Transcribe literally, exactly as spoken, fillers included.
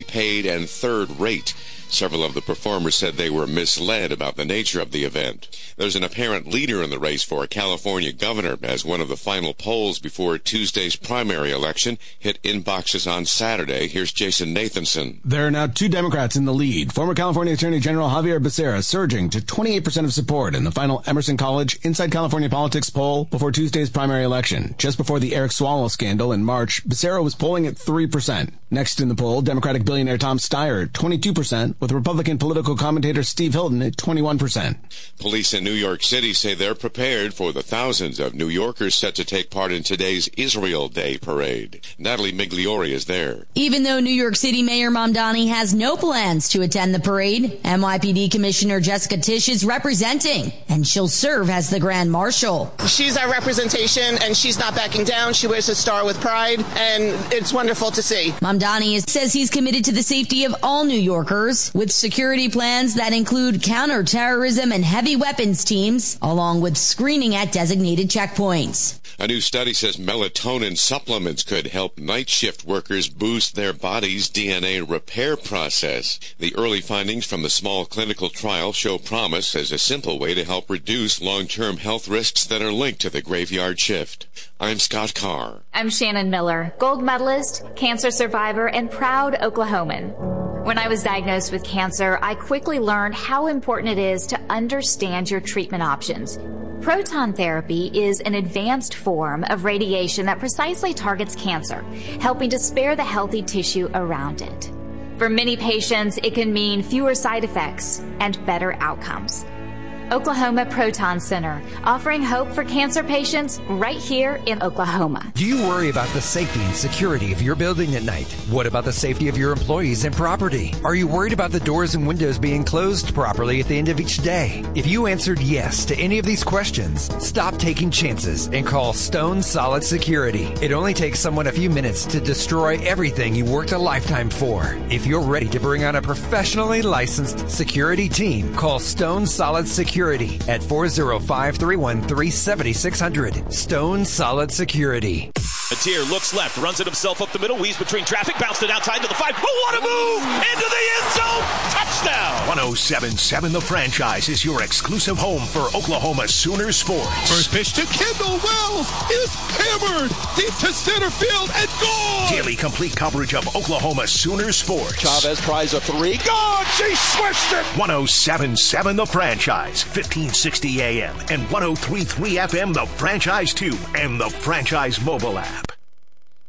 overpaid and third-rate. Several of the performers said they were misled about the nature of the event. There's an apparent leader in the race for a California governor as one of the final polls before Tuesday's primary election hit inboxes on Saturday. Here's Jason Nathanson. There are now two Democrats in the lead. Former California Attorney General Javier Becerra surging to twenty-eight percent of support in the final Emerson College Inside California Politics poll before Tuesday's primary election. Just before the Eric Swalwell scandal in March, Becerra was polling at three percent. Next in the poll, Democratic billionaire Tom Steyer at twenty-two percent, with Republican political commentator Steve Hilton at twenty-one percent. Police in New York City say they're prepared for the thousands of New Yorkers set to take part in today's Israel Day parade. Natalie Migliori is there. Even though New York City Mayor Mamdani has no plans to attend the parade, N Y P D Commissioner Jessica Tisch is representing, and she'll serve as the Grand Marshal. She's our representation, and she's not backing down. She wears a star with pride, and it's wonderful to see. Mamdani says he's committed to the safety of all New Yorkers, with security plans that include counterterrorism and heavy weapons teams, along with screening at designated checkpoints. A new study says melatonin supplements could help night shift workers boost their body's D N A repair process. The early findings from the small clinical trial show promise as a simple way to help reduce long-term health risks that are linked to the graveyard shift. I'm Scott Carr. I'm Shannon Miller, gold medalist, cancer survivor, and proud Oklahoman. When I was diagnosed with cancer, I quickly learned how important it is to understand your treatment options. Proton therapy is an advanced form of radiation that precisely targets cancer, helping to spare the healthy tissue around it. For many patients, it can mean fewer side effects and better outcomes. Oklahoma Proton Center, offering hope for cancer patients right here in Oklahoma. Do you worry about the safety and security of your building at night? What about the safety of your employees and property? Are you worried about the doors and windows being closed properly at the end of each day? If you answered yes to any of these questions, stop taking chances and call Stone Solid Security. It only takes someone a few minutes to destroy everything you worked a lifetime for. If you're ready to bring on a professionally licensed security team, call Stone Solid Security at four oh five, three one three, seven six zero zero. Stone Solid Security. Atier looks left, runs it himself up the middle, weaves between traffic, bounced it outside to the five. Oh, what a move! Into the end zone! Touchdown! one oh seven point seven The Franchise is your exclusive home for Oklahoma Sooner sports. First pitch to Kendall Wells is hammered deep to center field and gone! Daily complete coverage of Oklahoma Sooner sports. Chavez tries a three. Gone! She switched it! one oh seven point seven The Franchise, fifteen sixty A M and one oh three point three F M The Franchise two and the Franchise mobile app.